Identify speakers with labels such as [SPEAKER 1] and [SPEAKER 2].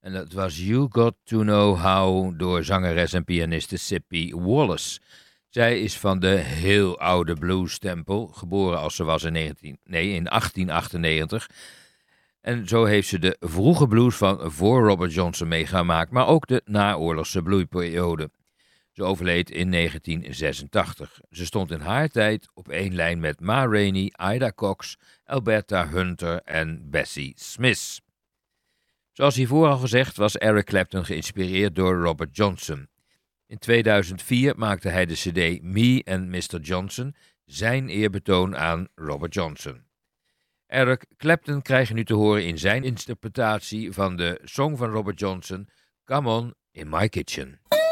[SPEAKER 1] En dat was You Got To Know How door zangeres en pianiste Sippy Wallace. Zij is van de heel oude blues-stempel, geboren als ze was in 1898. En zo heeft ze de vroege blues van voor Robert Johnson meegemaakt, maar ook de naoorlogse bloeiperiode. Ze overleed in 1986. Ze stond in haar tijd op één lijn met Ma Rainey, Ida Cox, Alberta Hunter en Bessie Smith. Zoals hiervoor al gezegd was Eric Clapton geïnspireerd door Robert Johnson. In 2004 maakte hij de cd Me and Mr. Johnson, zijn eerbetoon aan Robert Johnson. Eric Clapton krijg je nu te horen in zijn interpretatie van de song van Robert Johnson, Come On In My Kitchen.